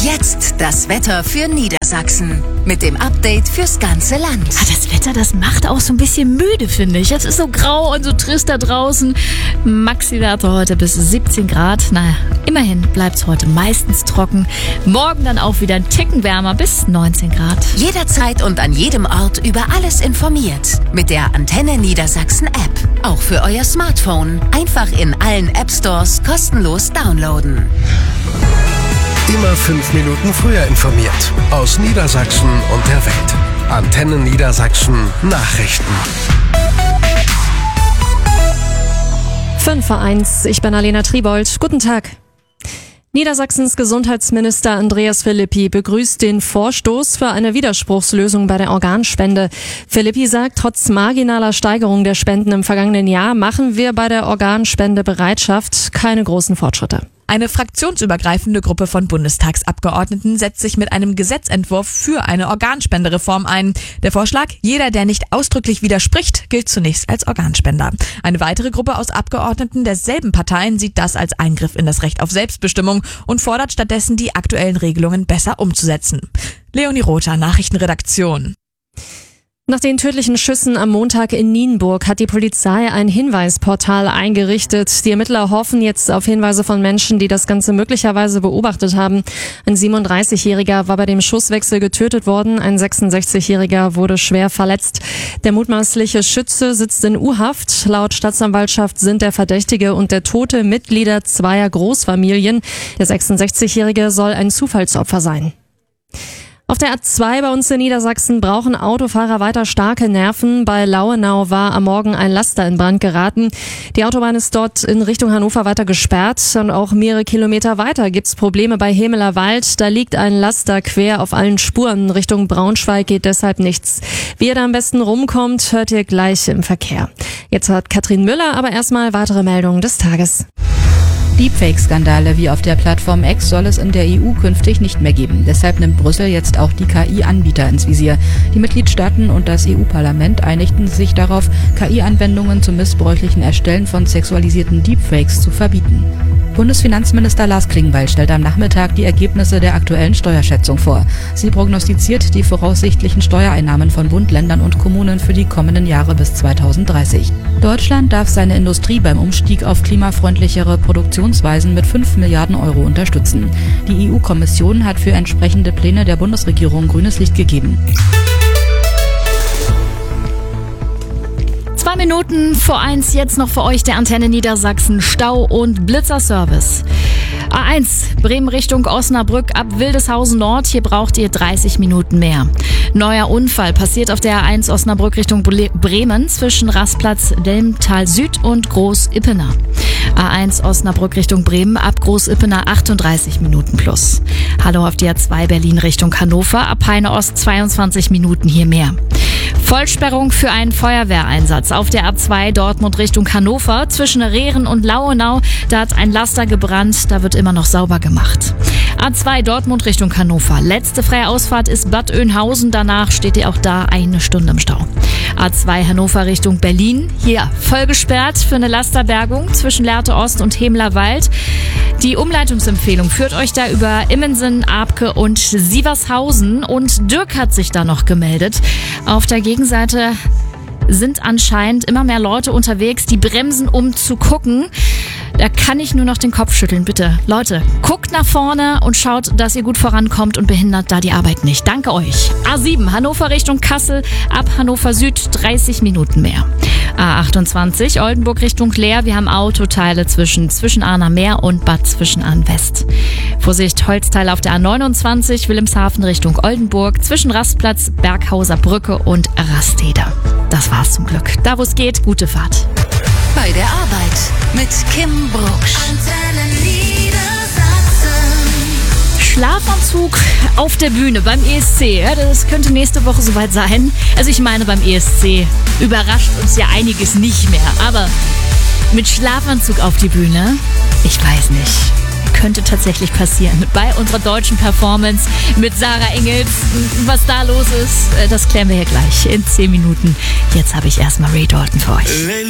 Jetzt das Wetter für Niedersachsen. Mit dem Update fürs ganze Land. Das Wetter, das macht auch so ein bisschen müde, finde ich. Es ist so grau und so trist da draußen. Maxi-Werte heute bis 17 Grad. Naja, immerhin bleibt es heute meistens trocken. Morgen dann auch wieder ein Ticken wärmer bis 19 Grad. Jederzeit und an jedem Ort über alles informiert. Mit der Antenne Niedersachsen App. Auch für euer Smartphone. Einfach in allen App-Stores kostenlos downloaden. Immer 5 Minuten früher informiert. Aus Niedersachsen und der Welt. Antenne Niedersachsen Nachrichten. 5:01, ich bin Alena Tribold. Guten Tag. Niedersachsens Gesundheitsminister Andreas Philippi begrüßt den Vorstoß für eine Widerspruchslösung bei der Organspende. Philippi sagt, trotz marginaler Steigerung der Spenden im vergangenen Jahr machen wir bei der Organspendebereitschaft keine großen Fortschritte. Eine fraktionsübergreifende Gruppe von Bundestagsabgeordneten setzt sich mit einem Gesetzentwurf für eine Organspendereform ein. Der Vorschlag, jeder, der nicht ausdrücklich widerspricht, gilt zunächst als Organspender. Eine weitere Gruppe aus Abgeordneten derselben Parteien sieht das als Eingriff in das Recht auf Selbstbestimmung und fordert stattdessen, die aktuellen Regelungen besser umzusetzen. Leonie Rother, Nachrichtenredaktion. Nach den tödlichen Schüssen am Montag in Nienburg hat die Polizei ein Hinweisportal eingerichtet. Die Ermittler hoffen jetzt auf Hinweise von Menschen, die das Ganze möglicherweise beobachtet haben. Ein 37-Jähriger war bei dem Schusswechsel getötet worden, ein 66-Jähriger wurde schwer verletzt. Der mutmaßliche Schütze sitzt in U-Haft. Laut Staatsanwaltschaft sind der Verdächtige und der Tote Mitglieder zweier Großfamilien. Der 66-Jährige soll ein Zufallsopfer sein. Auf der A2 bei uns in Niedersachsen brauchen Autofahrer weiter starke Nerven. Bei Lauenau war am Morgen ein Laster in Brand geraten. Die Autobahn ist dort in Richtung Hannover weiter gesperrt und auch mehrere Kilometer weiter gibt's Probleme bei Hemelerwald. Da liegt ein Laster quer auf allen Spuren. Richtung Braunschweig geht deshalb nichts. Wie ihr da am besten rumkommt, hört ihr gleich im Verkehr. Jetzt hat Katrin Müller aber erstmal weitere Meldungen des Tages. Deepfake-Skandale wie auf der Plattform X soll es in der EU künftig nicht mehr geben. Deshalb nimmt Brüssel jetzt auch die KI-Anbieter ins Visier. Die Mitgliedstaaten und das EU-Parlament einigten sich darauf, KI-Anwendungen zum missbräuchlichen Erstellen von sexualisierten Deepfakes zu verbieten. Bundesfinanzminister Lars Klingbeil stellt am Nachmittag die Ergebnisse der aktuellen Steuerschätzung vor. Sie prognostiziert die voraussichtlichen Steuereinnahmen von Bund, Ländern und Kommunen für die kommenden Jahre bis 2030. Deutschland darf seine Industrie beim Umstieg auf klimafreundlichere Produktionsweisen mit 5 Milliarden Euro unterstützen. Die EU-Kommission hat für entsprechende Pläne der Bundesregierung grünes Licht gegeben. 2 Minuten vor 1, jetzt noch für euch der Antenne Niedersachsen Stau- und Blitzerservice. A1, Bremen Richtung Osnabrück ab Wildeshausen Nord. Hier braucht ihr 30 Minuten mehr. Neuer Unfall passiert auf der A1 Osnabrück Richtung Bremen zwischen Rastplatz Delmtal Süd und Groß-Ippener. A1 Osnabrück Richtung Bremen ab Groß-Ippener 38 Minuten plus. Hallo auf der A2 Berlin Richtung Hannover ab Peine Ost 22 Minuten hier mehr. Vollsperrung für einen Feuerwehreinsatz auf der A2 Dortmund Richtung Hannover zwischen Rehren und Lauenau. Da hat ein Laster gebrannt, da wird immer noch sauber gemacht. A2 Dortmund Richtung Hannover. Letzte freie Ausfahrt ist Bad Oeynhausen, danach steht ihr auch da 1 Stunde im Stau. A2 Hannover Richtung Berlin. Hier voll gesperrt für eine Lasterbergung zwischen Lehrte Ost und Hemlerwald. Die Umleitungsempfehlung führt euch da über Immensen, Abke und Sievershausen und Dirk hat sich da noch gemeldet. Auf der Gegenseite sind anscheinend immer mehr Leute unterwegs, die bremsen, um zu gucken. Da kann ich nur noch den Kopf schütteln, bitte. Leute, guckt nach vorne und schaut, dass ihr gut vorankommt und behindert da die Arbeit nicht. Danke euch. A7, Hannover Richtung Kassel, ab Hannover Süd 30 Minuten mehr. A28, Oldenburg Richtung Leer. Wir haben Autoteile zwischen Arner Meer und Bad Zwischenahn West. Vorsicht, Holzteile auf der A29, Wilhelmshaven Richtung Oldenburg, zwischen Rastplatz, Berghauser Brücke und Rastede. Das war's zum Glück. Da wo es geht, gute Fahrt. Bei der Arbeit mit Kim Brucksch. Schlafanzug auf der Bühne beim ESC. Ja, das könnte nächste Woche soweit sein. Also ich meine, beim ESC überrascht uns ja einiges nicht mehr. Aber mit Schlafanzug auf die Bühne, ich weiß nicht. Könnte tatsächlich passieren. Bei unserer deutschen Performance mit Sarah Engels. Was da los ist, das klären wir hier gleich in 10 Minuten. Jetzt habe ich erstmal Ray Dalton für euch.